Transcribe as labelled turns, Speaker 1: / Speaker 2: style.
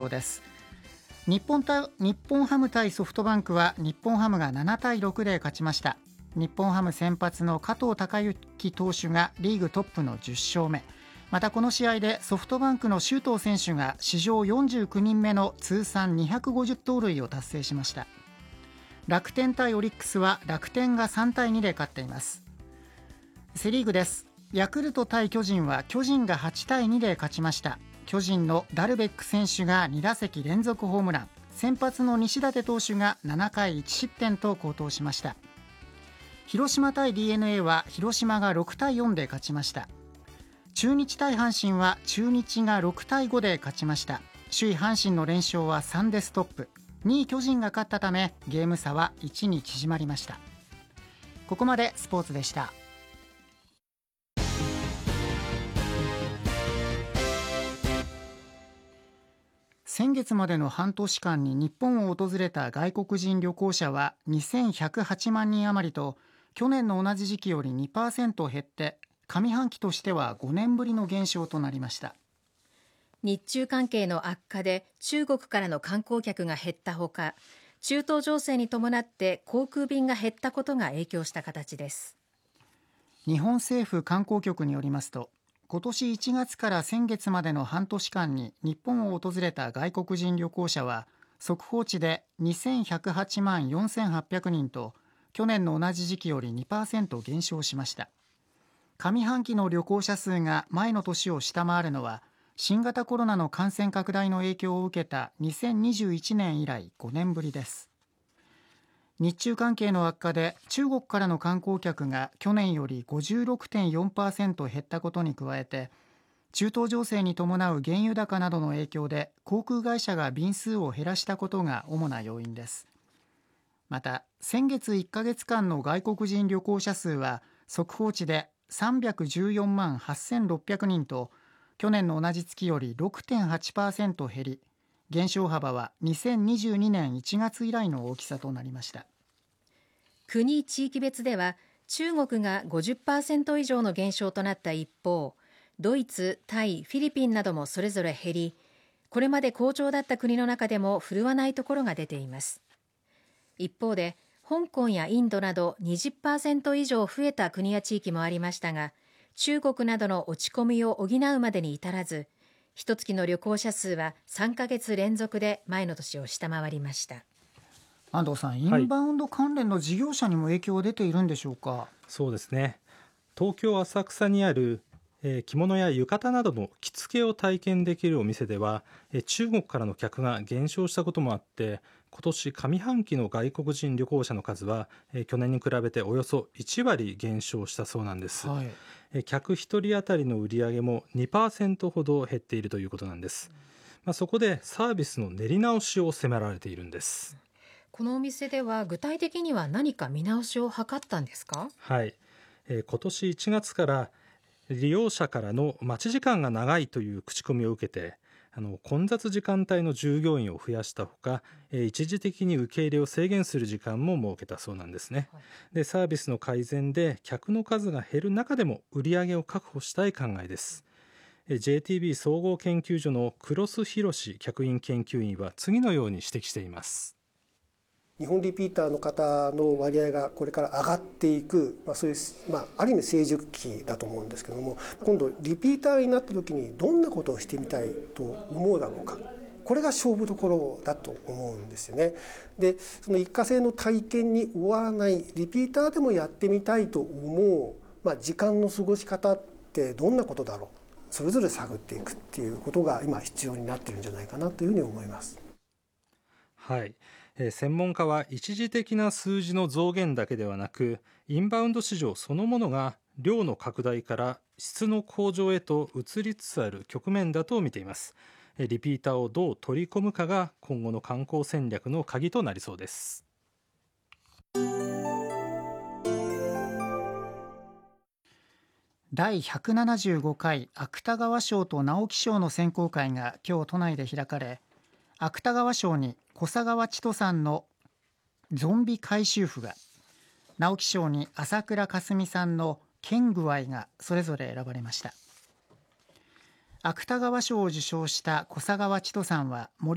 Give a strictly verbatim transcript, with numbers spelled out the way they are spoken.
Speaker 1: 報です。日本た日本ハム対ソフトバンクは日本ハムがななたいろくで勝ちました。日本ハム先発の加藤貴之投手がリーグトップのじゅっしょうめ、またこの試合でソフトバンクの周東選手が史上よんじゅうきゅうにんめの通算にひゃくごじゅう盗塁を達成しました。楽天対オリックスは楽天がさんたいにで勝っています。セリーグです。ヤクルト対巨人は巨人がはちたいにで勝ちました。巨人のダルベック選手がにだせき連続ホームラン、先発の西舘投手がななかいいちしってんと好投しました。広島対 ディーエヌエー は広島がろくたいよんで勝ちました。中日対阪神は中日がろくたいごで勝ちました。首位阪神の連勝はさんでストップ、にい巨人が勝ったためゲーム差はいちに縮まりました。ここまでスポーツでした。先月までの半年間に日本を訪れた外国人旅行者はにせんひゃくはちまんにん余りと、去年の同じ時期より にパーセント 減って上半期としてはごねんぶりの減少となりました。
Speaker 2: 日中関係の悪化で中国からの観光客が減ったほか、中東情勢に伴って航空便が減ったことが影響した形です。
Speaker 1: 日本政府観光局によりますと、今年いちがつから先月までの半年間に日本を訪れた外国人旅行者は速報値でにせんひゃくはちまんよんせんはっぴゃくにんと、去年の同じ時期より にパーセント 減少しました。上半期の旅行者数が前の年を下回るのは新型コロナの感染拡大の影響を受けたにせんにじゅういちねん以来ごねんぶりです。日中関係の悪化で中国からの観光客が去年より ごじゅうろくてんよんパーセント 減ったことに加えて、中東情勢に伴う原油高などの影響で航空会社が便数を減らしたことが主な要因です。また先月いっかげつかんの外国人旅行者数は速報値でさんびゃくじゅうよんまんはっせんろっぴゃくにんと、去年の同じ月より ろくてんはちパーセント 減り、減少幅はにせんにじゅうにねんいちがつ以来の大きさとなりました。
Speaker 2: 国・地域別では中国が ごじゅっパーセント 以上の減少となった一方、ドイツ、タイ、フィリピンなどもそれぞれ減り、これまで好調だった国の中でも振るわないところが出ています。一方で香港やインドなど にじゅっパーセント 以上増えた国や地域もありましたが、中国などの落ち込みを補うまでに至らず、一月の旅行者数はさんかげつ連続で前の年を下回りました。
Speaker 1: 安藤さん、インバウンド関連の事業者にも影響が出ているんでしょうか。はい、
Speaker 3: そうですね。東京浅草にある、えー、着物や浴衣などの着付けを体験できるお店では、えー、中国からの客が減少したこともあって、今年上半期の外国人旅行者の数は、えー、去年に比べておよそいちわり減少したそうなんです。はい、えー、客ひとり当たりの売り上げも にパーセント ほど減っているということなんです。まあ、そこでサービスの練り直しを迫られているんです。
Speaker 2: このお店では具体的には何か見直しを図ったんですか？
Speaker 3: はい、えー、今年いちがつから利用者からの待ち時間が長いという口コミを受けて、あの混雑時間帯の従業員を増やしたほか、えー、一時的に受け入れを制限する時間も設けたそうなんですね。はい、でサービスの改善で客の数が減る中でも売り上げを確保したい考えです。えー、ジェイティービー 総合研究所の黒須博客員研究員は次のように指摘しています。
Speaker 4: 日本リピーターの方の割合がこれから上がっていく、まあ、そういう、まあ、ある意味成熟期だと思うんですけども、今度リピーターになった時にどんなことをしてみたいと思うだろうか、これが勝負どころだと思うんですよね。でその一過性の体験に終わらないリピーターでもやってみたいと思う、まあ、時間の過ごし方ってどんなことだろう、それぞれ探っていくっていうことが今必要になっているんじゃないかなというふうに思います。
Speaker 3: はい、専門家は一時的な数字の増減だけではなく、インバウンド市場そのものが量の拡大から質の向上へと移りつつある局面だと見ています。リピーターをどう取り込むかが今後の観光戦略の鍵となりそうです。
Speaker 1: だいひゃくななじゅうごかい芥川賞と直木賞の選考会が今日都内で開かれ、芥川賞に小佐川千人さんのゾンビ回収婦が、直木賞に朝倉かすみさんの剣具合がそれぞれ選ばれました。芥川賞を受賞した小佐川千人さんは森